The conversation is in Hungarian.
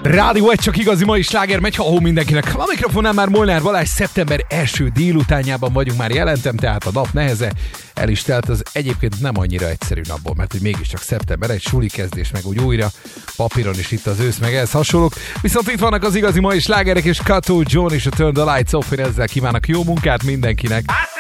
Rádió egy csak igazi mai sláger megy, ha mindenkinek. A mikrofonnál már Molnár Balázs, szeptember első délutánjában vagyunk már, jelentem, tehát a nap neheze el is telt az egyébként nem annyira egyszerű napból, mert hogy mégiscsak szeptember, egy suli kezdés, meg úgy újra papíron is itt az ősz, meg ehhez hasonlók. Viszont itt vannak az igazi mai slágerek, és Kato John és a Turn the Lights Off, én ezzel kívánok jó munkát mindenkinek.